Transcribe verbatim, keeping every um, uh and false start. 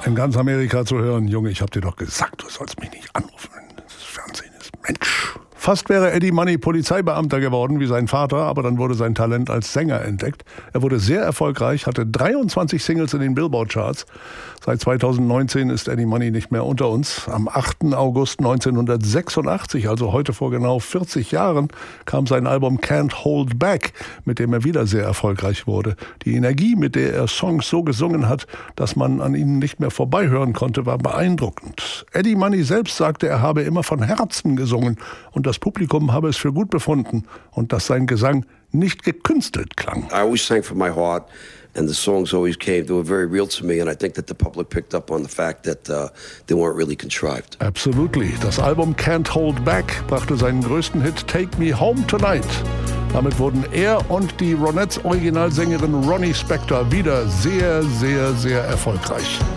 In ganz Amerika zu hören, Junge, ich hab dir doch gesagt, du sollst mich nicht anrufen, wenn das Fernsehen ist. Mensch. Fast wäre Eddie Money Polizeibeamter geworden wie sein Vater, aber dann wurde sein Talent als Sänger entdeckt. Er wurde sehr erfolgreich, hatte dreiundzwanzig Singles in den Billboard-Charts. Seit zweitausendneunzehn ist Eddie Money nicht mehr unter uns. Am achten August neunzehnhundertsechsundachtzig, also heute vor genau vierzig Jahren, kam sein Album Can't Hold Back, mit dem er wieder sehr erfolgreich wurde. Die Energie, mit der er Songs so gesungen hat, dass man an ihnen nicht mehr vorbeihören konnte, war beeindruckend. Eddie Money selbst sagte, er habe immer von Herzen gesungen und das Publikum habe es für gut befunden und dass sein Gesang nicht gekünstelt klang. I always sang from my heart and the songs always came, they were very real to me and I think that the public picked up on the fact that uh, they weren't really contrived. Absolutely. Das Album Can't Hold Back brachte seinen größten Hit Take Me Home Tonight. Damit wurden er und die Ronettes Originalsängerin Ronnie Spector wieder sehr, sehr, sehr erfolgreich.